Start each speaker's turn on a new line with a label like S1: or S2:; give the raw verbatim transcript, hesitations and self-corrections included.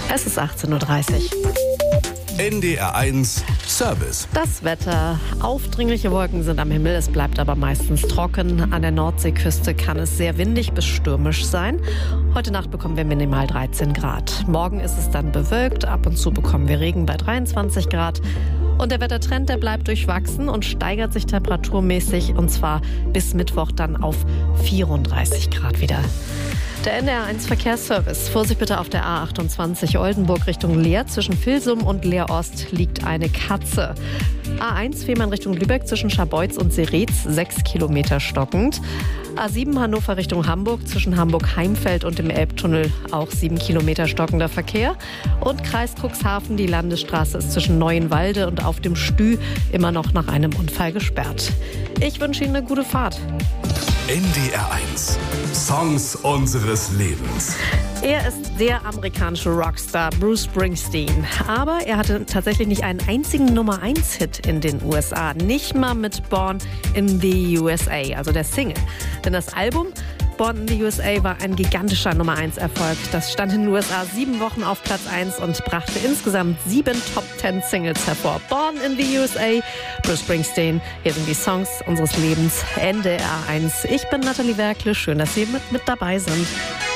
S1: Es ist achtzehn Uhr dreißig.
S2: N D R eins Service.
S1: Das Wetter. Aufdringliche Wolken sind am Himmel, es bleibt aber meistens trocken. An der Nordseeküste kann es sehr windig bis stürmisch sein. Heute Nacht bekommen wir minimal dreizehn Grad. Morgen ist es dann bewölkt, ab und zu bekommen wir Regen bei dreiundzwanzig Grad. Und der Wettertrend, der bleibt durchwachsen und steigert sich temperaturmäßig, und zwar bis Mittwoch dann auf vierunddreißig Grad wieder. Der N D R eins Verkehrsservice. Vorsicht bitte auf der A achtundzwanzig Oldenburg Richtung Leer. Zwischen Vilsum und Leer-Ost liegt eine Katze. A eins Fehmarn Richtung Lübeck zwischen Scharbeutz und Seretz, sechs Kilometer stockend. A sieben Hannover Richtung Hamburg zwischen Hamburg-Heimfeld und dem Elbtunnel, auch sieben Kilometer stockender Verkehr. Und Kreis Cuxhaven, die Landesstraße ist zwischen Neuenwalde und auf dem Stü immer noch nach einem Unfall gesperrt. Ich wünsche Ihnen eine gute Fahrt.
S2: N D R eins. Songs unseres Lebens.
S1: Er ist der amerikanische Rockstar Bruce Springsteen. Aber er hatte tatsächlich nicht einen einzigen Nummer eins Hit in den U S A. Nicht mal mit Born in the U S A, also der Single. Denn das Album Born in the U S A war ein gigantischer Nummer eins Erfolg. Das stand in den U S A sieben Wochen auf Platz eins und brachte insgesamt sieben Top zehn Singles hervor. Born in the U S A, Bruce Springsteen. Hier sind die Songs unseres Lebens, N D R eins. Ich bin Nathalie Werkle. Schön, dass Sie mit, mit dabei sind.